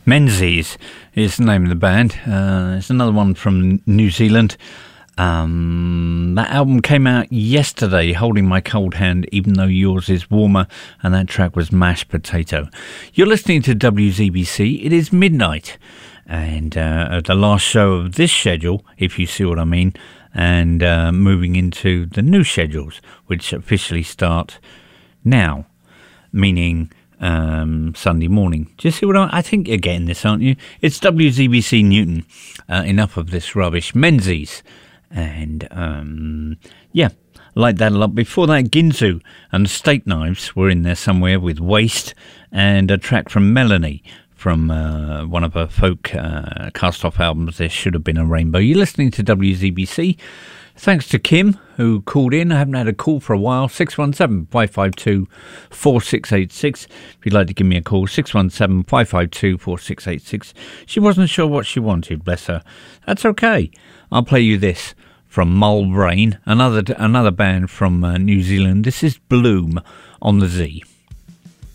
Menzies is the name of the band. It's another one from New Zealand. That album came out yesterday, Holding My Cold Hand, Even Though Yours Is Warmer, and that track was Mashed Potato. You're listening to WZBC. It is midnight, and the last show of this schedule, if you see what I mean, and moving into the new schedules, which officially start now, meaning Sunday morning. Do you see what I think you're getting this, aren't you? It's WZBC Newton. Enough of this rubbish. Menzies. And yeah, like that a lot. Before that, Ginzu and the Steak Knives were in there somewhere with Waste, and a track from Melanie from one of her folk cast-off albums, There Should Have Been a Rainbow. You're listening to WZBC. Thanks to Kim, who called in. I haven't had a call for a while. 617-552-4686. If you'd like to give me a call, 617-552-4686. She wasn't sure what she wanted, bless her. That's okay. I'll play you this from Mulbrain, another band from New Zealand. This is Bloom on the Z.